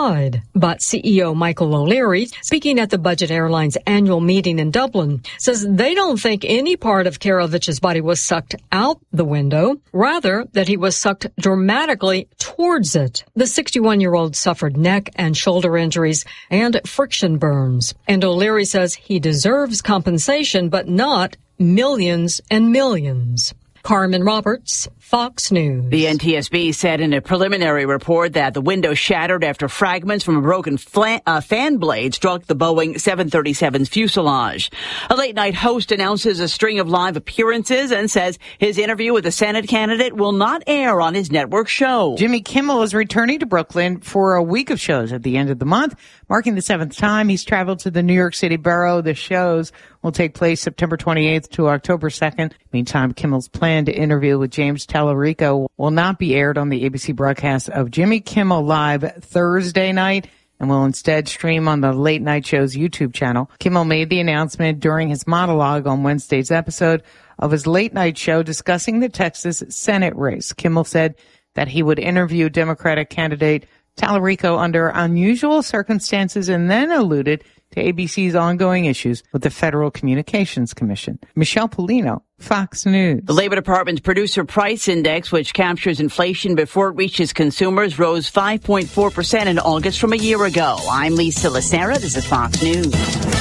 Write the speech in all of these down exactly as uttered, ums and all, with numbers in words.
side. But C E O Michael O'Leary, speaking at the Budget Airlines annual meeting in Dublin, says they don't think any part of Karavich's body was sucked out the window, rather that he was sucked dramatically towards it. The sixty-one-year-old suffered neck and shoulder injuries and friction burns. And O'Leary says he deserves compensation, but not millions and millions. Carmen Roberts, Fox News. The N T S B said in a preliminary report that the window shattered after fragments from a broken flan- uh, fan blade struck the Boeing seven thirty-seven's fuselage. A late-night host announces a string of live appearances and says his interview with the Senate candidate will not air on his network show. Jimmy Kimmel is returning to Brooklyn for a week of shows at the end of the month, marking the seventh time he's traveled to the New York City borough. The shows will take place September twenty-eighth to October second. Meantime, Kimmel's planned interview with James Tallarico will not be aired on the A B C broadcast of Jimmy Kimmel Live Thursday night and will instead stream on the Late Night Show's YouTube channel. Kimmel made the announcement during his monologue on Wednesday's episode of his late night show discussing the Texas Senate race. Kimmel said that he would interview Democratic candidate Tallarico under unusual circumstances and then alluded to A B C's ongoing issues with the Federal Communications Commission. Michelle Polino, Fox News. The Labor Department's Producer Price Index, which captures inflation before it reaches consumers, rose five point four percent in August from a year ago. I'm Lisa Lacera. This is Fox News.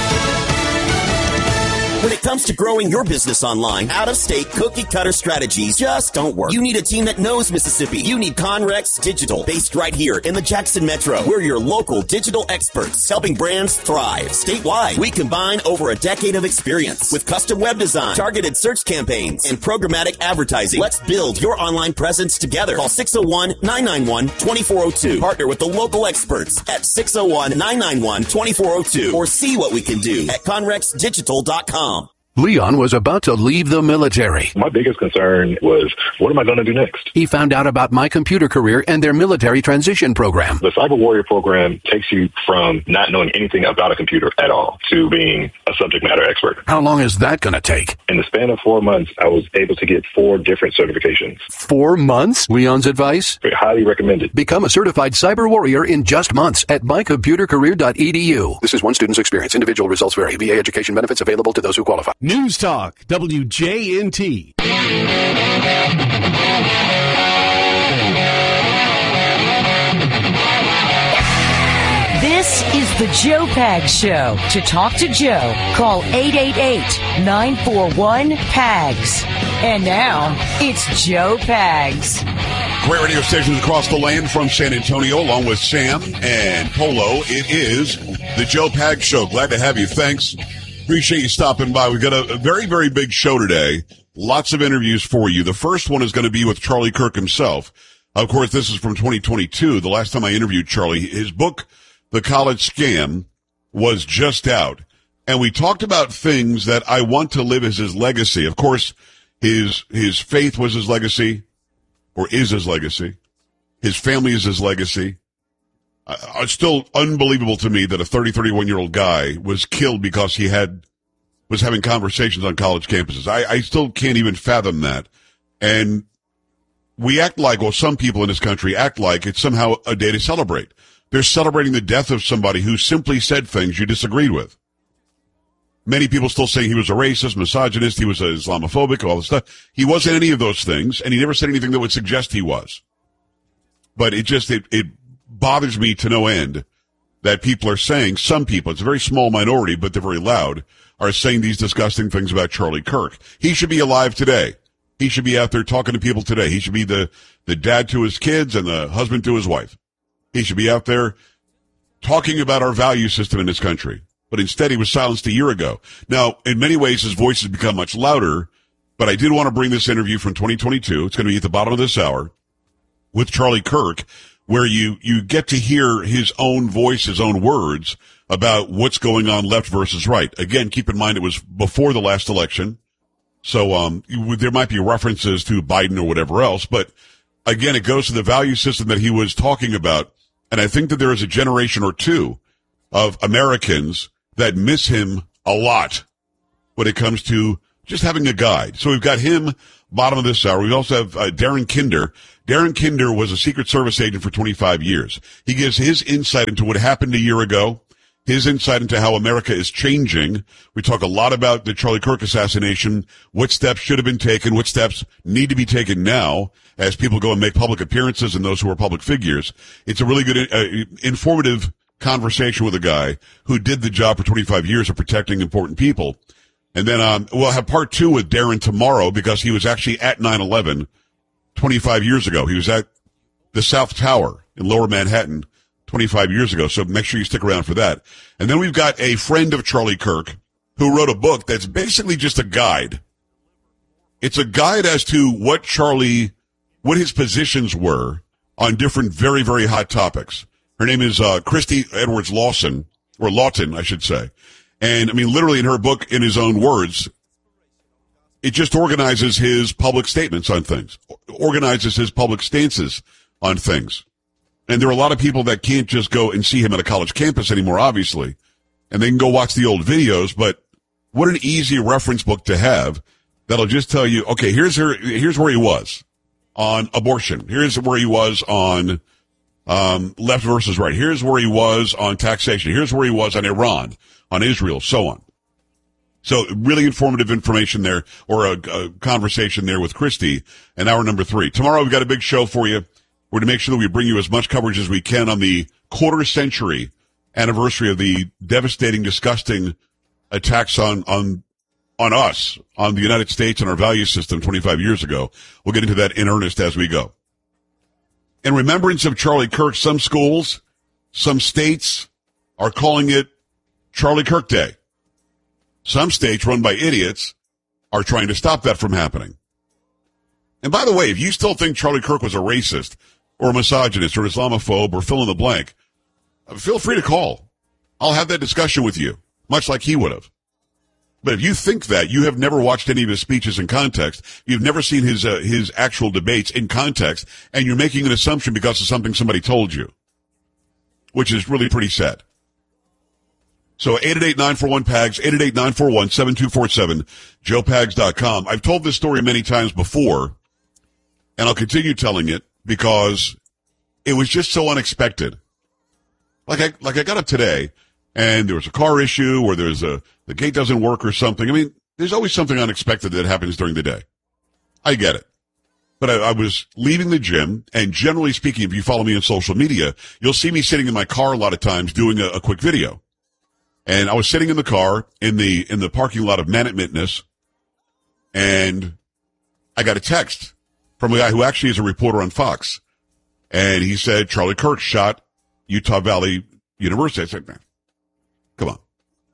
When it comes to growing your business online, out-of-state cookie-cutter strategies just don't work. You need a team that knows Mississippi. You need Conrex Digital, based right here in the Jackson Metro. We're your local digital experts, helping brands thrive statewide. We combine over a decade of experience with custom web design, targeted search campaigns, and programmatic advertising. Let's build your online presence together. Call six oh one, nine nine one, two four oh two. Partner with the local experts at six oh one, nine nine one, two four oh two or see what we can do at conrex digital dot com. Leon was about to leave the military. My biggest concern was, what am I going to do next? He found out about My Computer Career and their military transition program. The Cyber Warrior program takes you from not knowing anything about a computer at all to being a subject matter expert. How long is that going to take? In the span of four months, I was able to get four different certifications. Four months? Leon's advice? I highly recommend it. Become a certified cyber warrior in just months at my computer career dot e d u. This is one student's experience. Individual results vary. V A education benefits available to those who qualify. News Talk, W J N T. This is the Joe Pags Show. To talk to Joe, call eight eight eight, nine four one, P A G S. And now, it's Joe Pags. Great radio stations across the land from San Antonio, along with Sam and Polo. It is the Joe Pags Show. Glad to have you. Thanks. Appreciate you stopping by. We've got a, a very, very big show today. Lots of interviews for you. The first one is going to be with Charlie Kirk himself. Of course, this is from twenty twenty-two. The last time I interviewed Charlie, his book, The College Scam, was just out. And we talked about things that I want to live as his legacy. Of course, his, his faith was his legacy, or is his legacy. His family is his legacy. Uh, it's still unbelievable to me that a thirty, thirty-one-year-old guy was killed because he had was having conversations on college campuses. I, I still can't even fathom that. And we act like, well, some people in this country act like it's somehow a day to celebrate. They're celebrating the death of somebody who simply said things you disagreed with. Many people still saying he was a racist, misogynist, he was a Islamophobic, all this stuff. He wasn't any of those things, and he never said anything that would suggest he was. But it just, it, it bothers me to no end that people are saying, some people, it's a very small minority, but they're very loud, are saying these disgusting things about Charlie Kirk. He should be alive today. He should be out there talking to people today. He should be the, the dad to his kids and the husband to his wife. He should be out there talking about our value system in this country. But instead, he was silenced a year ago. Now, in many ways, his voice has become much louder, but I did want to bring this interview from twenty twenty-two. It's going to be at the bottom of this hour with Charlie Kirk, where you, you get to hear his own voice, his own words about what's going on left versus right. Again, keep in mind it was before the last election. So, um, you, there might be references to Biden or whatever else, but again, it goes to the value system that he was talking about. And I think that there is a generation or two of Americans that miss him a lot when it comes to just having a guide. So we've got him bottom of this hour, we also have uh, Darren Kinder. Darren Kinder was a Secret Service agent for twenty-five years. He gives his insight into what happened a year ago, his insight into how America is changing. We talk a lot about the Charlie Kirk assassination, what steps should have been taken, what steps need to be taken now as people go and make public appearances and those who are public figures. It's a really good, uh, informative conversation with a guy who did the job for twenty-five years of protecting important people. And then um, we'll have part two with Darren tomorrow because he was actually at nine eleven twenty-five years ago. He was at the South Tower in Lower Manhattan twenty-five years ago. So make sure you stick around for that. And then we've got a friend of Charlie Kirk who wrote a book that's basically just a guide. It's a guide as to what Charlie, what his positions were on different very, very hot topics. Her name is uh, Christy Edwards Lawson, or Lawton, I should say. And, I mean, literally in her book, in his own words, it just organizes his public statements on things, organizes his public stances on things. And there are a lot of people that can't just go and see him at a college campus anymore, obviously, and they can go watch the old videos, but what an easy reference book to have that'll just tell you, okay, here's her, here's where he was on abortion. Here's where he was on um left versus right. Here's where he was on taxation. Here's where he was on Iran, on Israel, so on. So really informative information there, or a, a conversation there with Christy in hour number three. Tomorrow we've got a big show for you. We're going to make sure that we bring you as much coverage as we can on the quarter century anniversary of the devastating, disgusting attacks on, on, on us, on the United States and our value system twenty-five years ago. We'll get into that in earnest as we go. In remembrance of Charlie Kirk, some schools, some states are calling it Charlie Kirk Day. Some states run by idiots are trying to stop that from happening. And by the way, if you still think Charlie Kirk was a racist or a misogynist or Islamophobe or fill in the blank, feel free to call. I'll have that discussion with you, much like he would have. But if you think that, you have never watched any of his speeches in context, you've never seen his uh, his actual debates in context, and you're making an assumption because of something somebody told you, which is really pretty sad. So eight eight eight, nine four one, P A G S, eight eight eight, nine four one, seven two four seven, joe pags dot com. I've told this story many times before, and I'll continue telling it because it was just so unexpected. Like I, like I got up today, and there was a car issue, or there's a, the gate doesn't work or something. I mean, there's always something unexpected that happens during the day. I get it. But I, I was leaving the gym, and generally speaking, if you follow me on social media, you'll see me sitting in my car a lot of times doing a, a quick video. And I was sitting in the car in the, in the parking lot of Man at Mitness, and I got a text from a guy who actually is a reporter on Fox. And he said, Charlie Kirk shot Utah Valley University. I said, man, come on.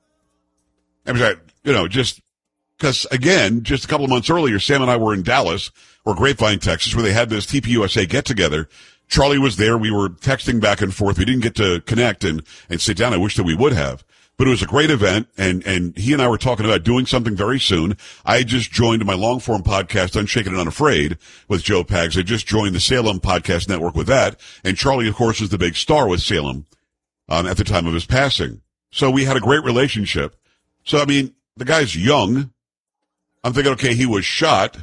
I was like, you know, just because, again, just a couple of months earlier, Sam and I were in Dallas or Grapevine, Texas, where they had this T P U S A get-together. Charlie was there. We were texting back and forth. We didn't get to connect and, and sit down. I wish that we would have. But it was a great event, and, and he and I were talking about doing something very soon. I had just joined my long-form podcast, Unshaken and Unafraid, with Joe Pags. I just joined the Salem Podcast Network with that, and Charlie, of course, was the big star with Salem um, at the time of his passing. So we had a great relationship. So, I mean, the guy's young. I'm thinking, okay, he was shot,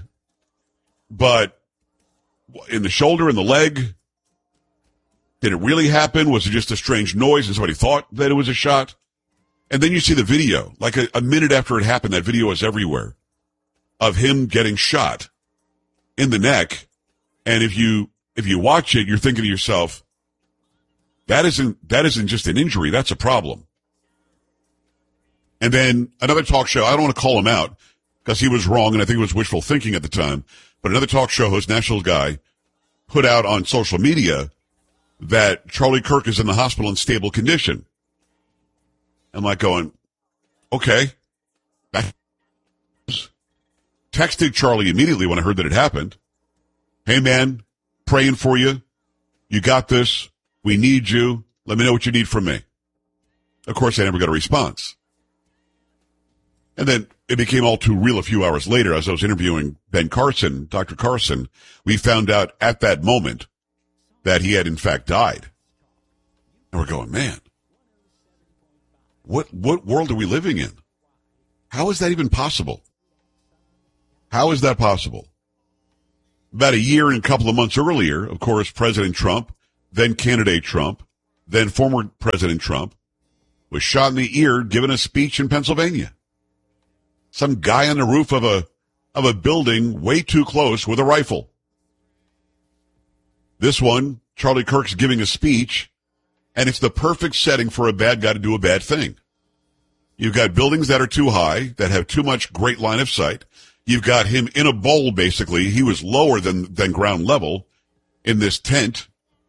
but in the shoulder, in the leg, did it really happen? Was it just a strange noise and somebody thought that it was a shot? And then you see the video, like a, a minute after it happened, that video is everywhere, of him getting shot in the neck. And if you, if you watch it, you're thinking to yourself, that isn't, that isn't just an injury, that's a problem. And then another talk show, I don't want to call him out because he was wrong and I think it was wishful thinking at the time, but another talk show host, national guy, put out on social media that Charlie Kirk is in the hospital in stable condition. I'm like going, okay. I texted Charlie immediately when I heard that it happened. Hey, man, praying for you. You got this. We need you. Let me know what you need from me. Of course, I never got a response. And then it became all too real a few hours later as I was interviewing Ben Carson, Doctor Carson. We found out at that moment that he had, in fact, died. And we're going, man. What what world are we living in? How is that even possible? How is that possible? About a year and a couple of months earlier, of course, President Trump, then candidate Trump, then former President Trump, was shot in the ear giving a speech in Pennsylvania. Some guy on the roof of a of a building way too close with a rifle. This one, Charlie Kirk's giving a speech, and it's the perfect setting for a bad guy to do a bad thing. You've got buildings that are too high, that have too much great line of sight. You've got him in a bowl, basically. He was lower than, than ground level in this tent.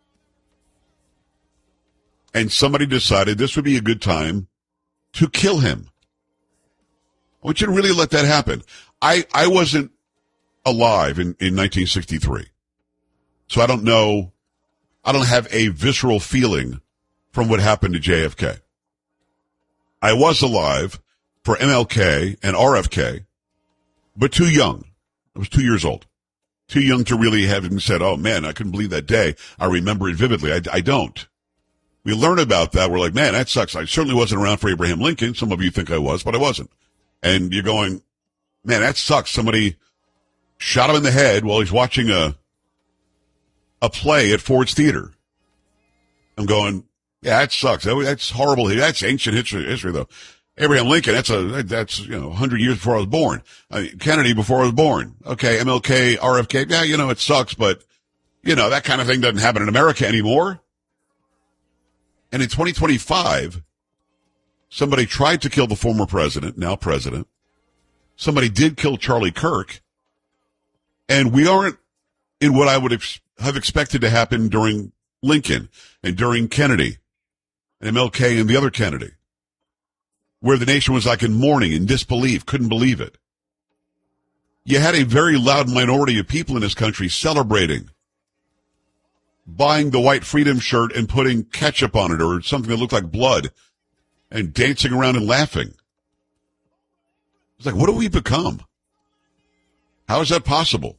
And somebody decided this would be a good time to kill him. I want you to really let that happen. I, I wasn't alive in, in nineteen sixty-three. So I don't know, I don't have a visceral feeling from what happened to J F K. I was alive for M L K and R F K, but too young. I was two years old. Too young to really have said, oh man, I couldn't believe that day. I remember it vividly. I, I don't. We learn about that. We're like, man, that sucks. I certainly wasn't around for Abraham Lincoln. Some of you think I was, but I wasn't. And you're going, man, that sucks. Somebody shot him in the head while he's watching a a play at Ford's Theater. I'm going, yeah, that sucks. That, that's horrible. That's ancient history, history, though. Abraham Lincoln, that's a that's you know one hundred years before I was born. I mean, Kennedy before I was born. Okay, M L K, R F K, yeah, you know, it sucks, but, you know, that kind of thing doesn't happen in America anymore. And in twenty twenty-five, somebody tried to kill the former president, now president. Somebody did kill Charlie Kirk. And we aren't in what I would ex- have expected to happen during Lincoln and during Kennedy and M L K and the other Kennedy, where the nation was like in mourning and disbelief, couldn't believe it. You had a very loud minority of people in this country celebrating, buying the white freedom shirt and putting ketchup on it or something that looked like blood and dancing around and laughing. It's like, what do we become? How is that possible?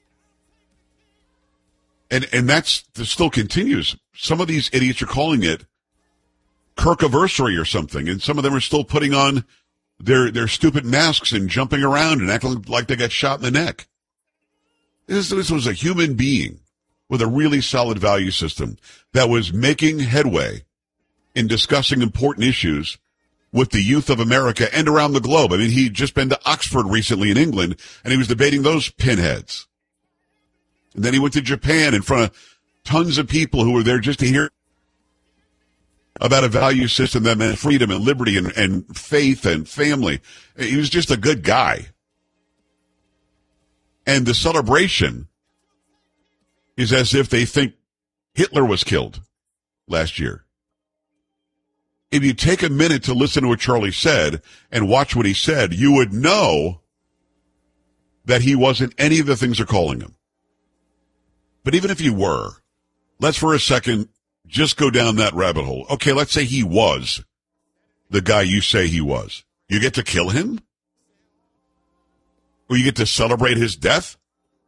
And and that's that still continues. Some of these idiots are calling it Kirkiversary or something, and some of them are still putting on their their stupid masks and jumping around and acting like they got shot in the neck. This, this was a human being with a really solid value system that was making headway in discussing important issues with the youth of America and around the globe. I mean, he'd just been to Oxford recently in England, and he was debating those pinheads. And then he went to Japan in front of tons of people who were there just to hear about a value system that meant freedom and liberty and, and faith and family. He was just a good guy. And the celebration is as if they think Hitler was killed last year. If you take a minute to listen to what Charlie said and watch what he said, you would know that he wasn't any of the things they're calling him. But even if you were, let's for a second just go down that rabbit hole. Okay, let's say he was the guy you say he was. You get to kill him? Or you get to celebrate his death?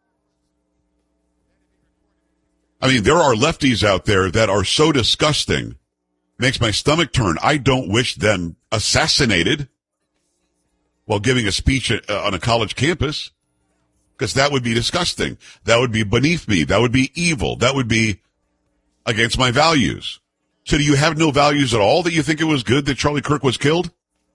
I mean, there are lefties out there that are so disgusting, makes my stomach turn. I don't wish them assassinated while giving a speech on a college campus, because that would be disgusting. That would be beneath me. That would be evil. That would be against my values. So do you have no values at all that you think it was good that Charlie Kirk was killed?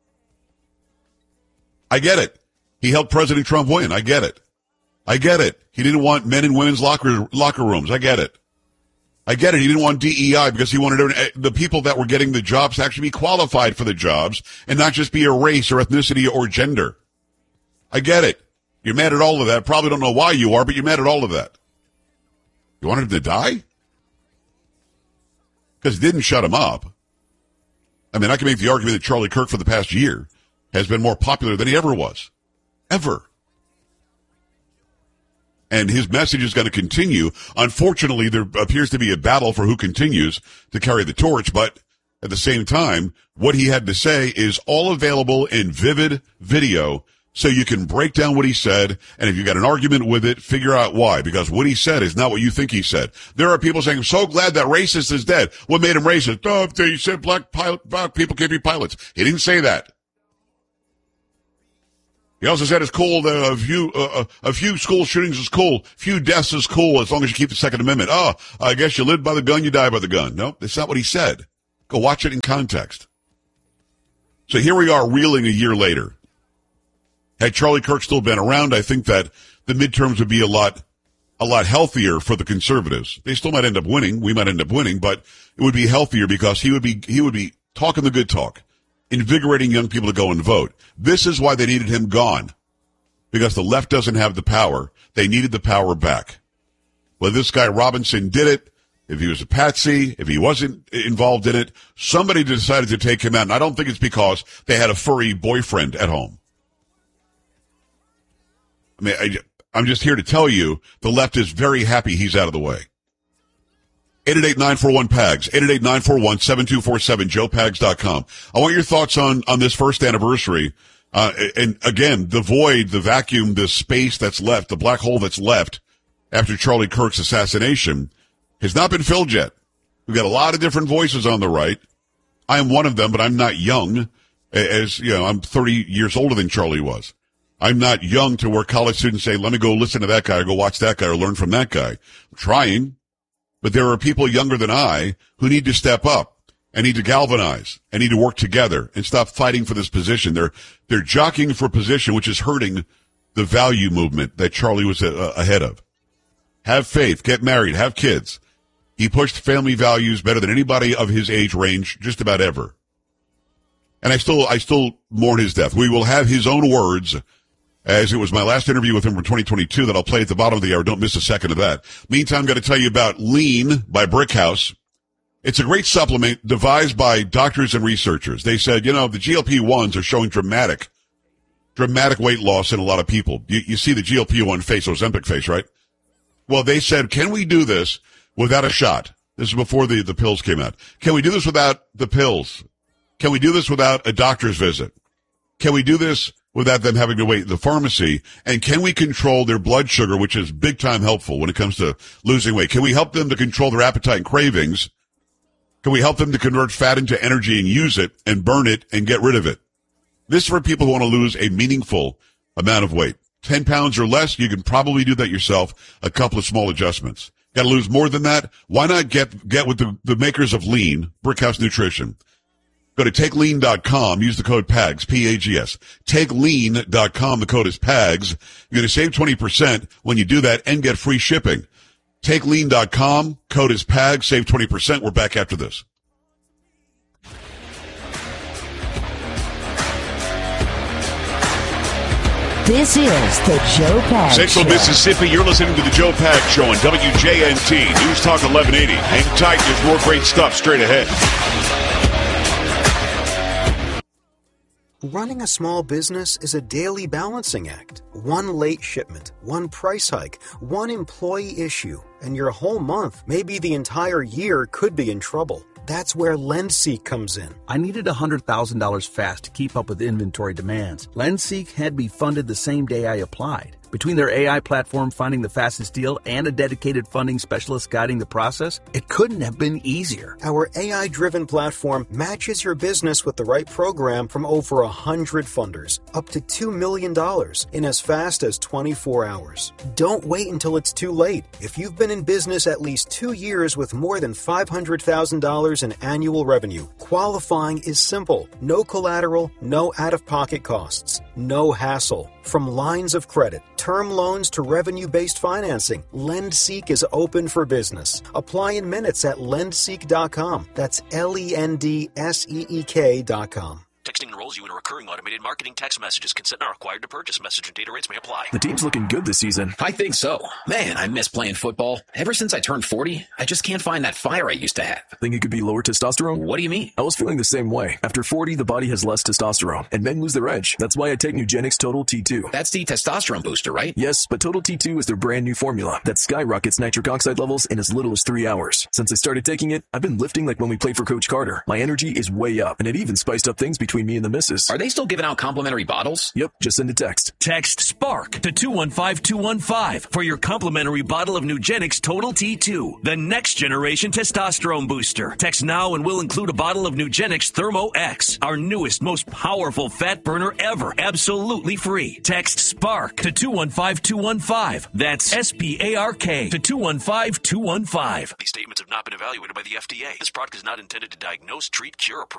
I get it. He helped President Trump win. I get it. I get it. He didn't want men and women's locker locker rooms. I get it. I get it. He didn't want D E I because he wanted the people that were getting the jobs to actually be qualified for the jobs and not just be a race or ethnicity or gender. I get it. You're mad at all of that. Probably don't know why you are, but you're mad at all of that. You wanted him to die? Because it didn't shut him up. I mean, I can make the argument that Charlie Kirk for the past year has been more popular than he ever was. Ever. And his message is going to continue. Unfortunately, there appears to be a battle for who continues to carry the torch, but at the same time, what he had to say is all available in vivid video, so you can break down what he said, and if you got an argument with it, figure out why, because what he said is not what you think he said. There are people saying, I'm so glad that racist is dead. What made him racist? Oh, they said black pilot, black people can't be pilots. He didn't say that. He also said it's cool that a few, uh, a few school shootings is cool. Few deaths is cool as long as you keep the Second Amendment. Oh, I guess you live by the gun, you die by the gun. No, that's not what he said. Go watch it in context. So here we are reeling a year later. Had Charlie Kirk still been around, I think that the midterms would be a lot, a lot healthier for the conservatives. They still might end up winning. We might end up winning, but it would be healthier because he would be, he would be talking the good talk, invigorating young people to go and vote. This is why they needed him gone, because the left doesn't have the power. They needed the power back. Well, this guy Robinson did it. If he was a patsy, if he wasn't involved in it, somebody decided to take him out. And I don't think it's because they had a furry boyfriend at home. I mean, I, I'm just here to tell you the left is very happy he's out of the way. eight eight eight, nine four one, P A G S, eight eight eight, nine four one, seven two four seven, joe pags dot com. I want your thoughts on, on this first anniversary. Uh, and again, the void, the vacuum, the space that's left, the black hole that's left after Charlie Kirk's assassination has not been filled yet. We've got a lot of different voices on the right. I am one of them, but I'm not young. As, you know, I'm thirty years older than Charlie was. I'm not young to where college students say, let me go listen to that guy or go watch that guy or learn from that guy. I'm trying. But there are people younger than I who need to step up and need to galvanize and need to work together and stop fighting for this position. They're, they're jockeying for a position which is hurting the value movement that Charlie was uh, ahead of. Have faith, get married, have kids. He pushed family values better than anybody of his age range just about ever. And I still, I still mourn his death. We will have his own words, as it was my last interview with him from twenty twenty-two that I'll play at the bottom of the hour. Don't miss a second of that. Meantime, I'm going to tell you about Lean by Brickhouse. It's a great supplement devised by doctors and researchers. They said, you know, the G L P ones are showing dramatic, dramatic weight loss in a lot of people. You, you see the G L P one face, Ozempic face, right? Well, they said, can we do this without a shot? This is before the, the pills came out. Can we do this without the pills? Can we do this without a doctor's visit? Can we do this without them having to wait in the pharmacy? And can we control their blood sugar, which is big time helpful when it comes to losing weight? Can we help them to control their appetite and cravings? Can we help them to convert fat into energy and use it and burn it and get rid of it? This is for people who want to lose a meaningful amount of weight. ten pounds or less, you can probably do that yourself. A couple of small adjustments. Got to lose more than that? Why not get, get with the, the makers of Lean, Brickhouse Nutrition? Go to take lean dot com. Use the code P A G S, P A G S. take lean dot com. The code is P A G S. You're going to save twenty percent when you do that and get free shipping. take lean dot com. Code is P A G S. Save twenty percent. We're back after this. This is the Joe Pags Central Show. Mississippi, you're listening to the Joe Pags Show on W J N T. News Talk eleven eighty. Hang tight. There's more great stuff straight ahead. Running a small business is a daily balancing act. One late shipment, one price hike, one employee issue, and your whole month, maybe the entire year, could be in trouble. That's where LendSeek comes in. I needed one hundred thousand dollars fast to keep up with inventory demands. LendSeek had me funded the same day I applied. Between their A I platform finding the fastest deal and a dedicated funding specialist guiding the process, it couldn't have been easier. Our A I-driven platform matches your business with the right program from over one hundred funders, up to two million dollars in as fast as twenty-four hours. Don't wait until it's too late. If you've been in business at least two years with more than five hundred thousand dollars in annual revenue, qualifying is simple. No collateral, no out-of-pocket costs, no hassle. From lines of credit, term loans to revenue-based financing, LendSeek is open for business. Apply in minutes at lend seek dot com. That's L E N D S E E K dot com. Texting enrolls you in a recurring automated marketing text messages. Consent not required to purchase. Message and data rates may apply. The team's looking good this season. I think so. Man, I miss playing football. Ever since I turned forty, I just can't find that fire I used to have. Think it could be lower testosterone? What do you mean? I was feeling the same way. After forty, the body has less testosterone, and men lose their edge. That's why I take Nugenix Total T two. That's the testosterone booster, right? Yes, but Total T two is their brand new formula that skyrockets nitric oxide levels in as little as three hours. Since I started taking it, I've been lifting like when we played for Coach Carter. My energy is way up, and it even spiced up things between me and the misses. Are they still giving out complimentary bottles? Yep, just send a text. Text SPARK to two one five two one five for your complimentary bottle of Nugenix Total T two, the next generation testosterone booster. Text now and we'll include a bottle of Nugenix Thermo X, our newest, most powerful fat burner ever, absolutely free. Text SPARK to two one five two one five. That's S P A R K to two one five two one five. These statements have not been evaluated by the F D A. This product is not intended to diagnose, treat, cure, or prevent